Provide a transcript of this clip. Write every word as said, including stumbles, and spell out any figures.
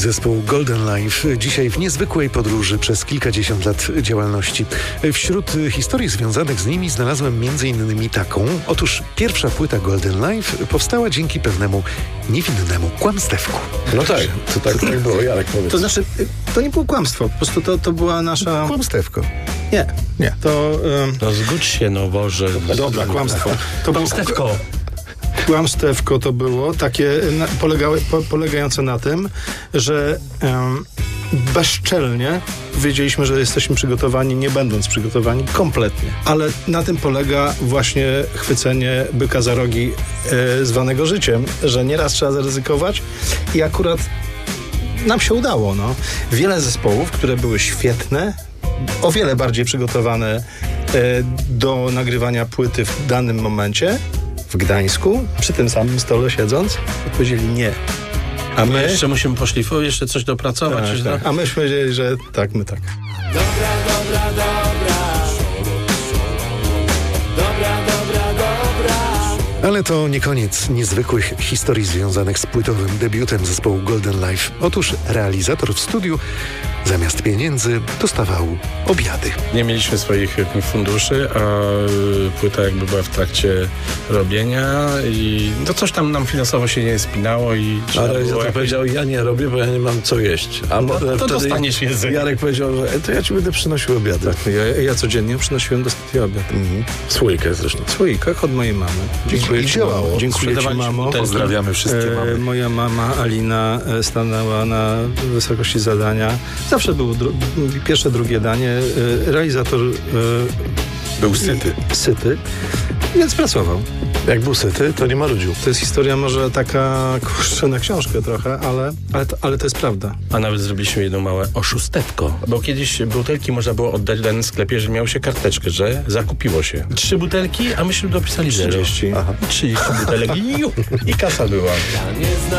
Zespół Golden Life dzisiaj w niezwykłej podróży przez kilkadziesiąt lat działalności. Wśród historii związanych z nimi znalazłem między innymi taką. Otóż pierwsza płyta Golden Life powstała dzięki pewnemu niewinnemu kłamstewku. No tak, to tak, tak było, Jarek powiedz. To znaczy, to nie było kłamstwo, po prostu to, to była nasza... Kłamstewko. Nie, nie, to... Um... No zgódź się, no Boże. Dobra, kłamstwo. To było Kłamstewko. Kłamstewko to było takie na, polegały, po, polegające na tym, że um, bezczelnie wiedzieliśmy, że jesteśmy przygotowani, nie będąc przygotowani kompletnie. Ale na tym polega właśnie chwycenie byka za rogi e, zwanego życiem, że nieraz trzeba zaryzykować i akurat nam się udało. No. Wiele zespołów, które były świetne, o wiele bardziej przygotowane e, do nagrywania płyty w danym momencie, w Gdańsku, przy tym samym stole siedząc, odpowiedzieli nie. A my... Jeszcze musimy poszlifować, jeszcze coś dopracować. Tak, coś tak. do... A myśmy powiedzieli, że tak, my tak. Dobra, dobra, dobra. Dobra, dobra, dobra. Ale to nie koniec niezwykłych historii związanych z płytowym debiutem zespołu Golden Life. Otóż realizator w studiu zamiast pieniędzy dostawał obiady. Nie mieliśmy swoich funduszy, a płyta jakby była w trakcie robienia i to coś tam nam finansowo się nie spinało i Ale ja było to jakoś... powiedział, ja nie robię, bo ja nie mam co jeść. A No, potem to wtedy dostaniesz jedzenie. Jarek powiedział, że e, to ja ci będę przynosił obiady. Tak, ja, ja codziennie przynosiłem do studia obiad. Mhm. Słoikę zresztą. W słoikach od mojej mamy. Dziękuję I ci, działało. mamo. Dziękuję ci, Sprzedawaliśmy mamo. butelki. Pozdrawiamy wszystkie E, mamy. moja mama Alina e, stanęła na wysokości zadania. Zawsze było dru- pierwsze, drugie danie. E, realizator e, Był syty. syty, więc pracował. Jak był syty, to nie marudził. To jest historia może taka, kurczę, na książkę trochę, ale, ale, to, ale to jest prawda. A nawet zrobiliśmy jedno małe oszustewko. Bo kiedyś butelki można było oddać w danym sklepie, że miało się karteczkę, że zakupiło się. Trzy butelki, a myśmy dopisali zero. trzydzieści. Aha. trzydzieści butelek i, ju, i kasa była. Ja nie znam